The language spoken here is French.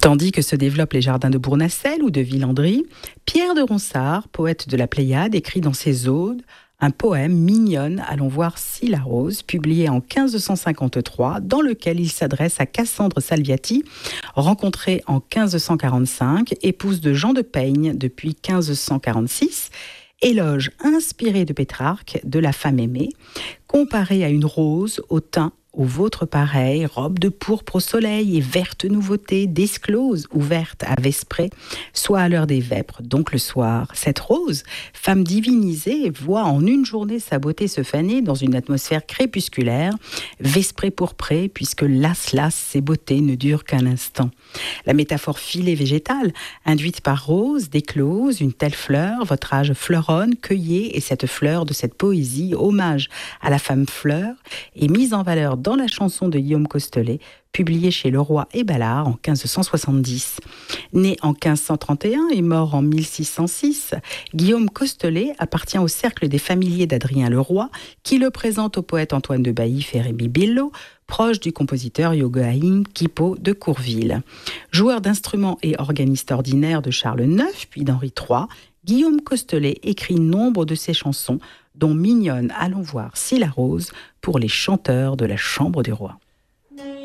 Tandis que se développent les jardins de Bournassel ou de Villandry, Pierre de Ronsard, poète de la Pléiade, écrit dans ses odes un poème Mignonne, allons voir si la rose, publié en 1553, dans lequel il s'adresse à Cassandre Salviati, rencontrée en 1545, épouse de Jean de Peigne depuis 1546, éloge inspiré de Pétrarque de la femme aimée, comparée à une rose au teint au vôtre pareil, robe de pourpre au soleil et verte nouveauté, disclose ou verte à vesprée, soit à l'heure des vêpres, donc le soir. Cette rose, femme divinisée, voit en une journée sa beauté se faner dans une atmosphère crépusculaire, vesprée pourprée, puisque las ses beautés ne durent qu'un instant. La métaphore filée végétale, induite par rose, déclose, une telle fleur, votre âge fleuronne, cueillez, et cette fleur de cette poésie, hommage à la femme fleur, est mise en valeur dans la chanson de Guillaume Costelet, publiée chez Leroy et Ballard en 1570. Né en 1531 et mort en 1606, Guillaume Costelet appartient au cercle des familiers d'Adrien Leroy, qui le présente au poète Antoine de Baïf et Rémy Bello, proche du compositeur Joachim Quippo de Courville. Joueur d'instruments et organiste ordinaire de Charles IX puis d'Henri III, Guillaume Costelet écrit nombre de ses chansons, dont Mignonne, allons voir si la rose, pour les chanteurs de la Chambre du Roi.